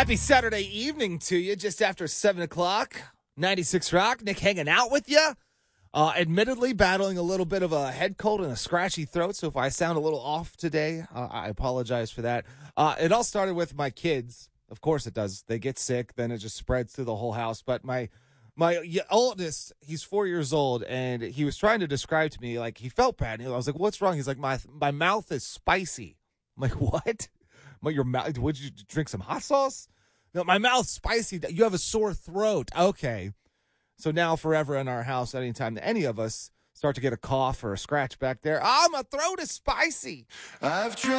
Happy Saturday evening to you, just after 7 o'clock. 96 Rock, Nick hanging out with you. Admittedly, battling a little bit of a head cold and a scratchy throat, so if I sound a little off today, I apologize for that. It all started with my kids. Of course it does. They get sick, then it just spreads through the whole house. But my oldest, he's 4 years old, and he was trying to describe to me, like, he felt bad. I was like, what's wrong? He's like, my mouth is spicy. I'm like, what? Your mouth? Would you drink some hot sauce? No, my mouth's spicy. You have a sore throat. Okay. So now forever in our house, anytime any of us start to get a cough or a scratch back there, my throat is spicy. I've tried.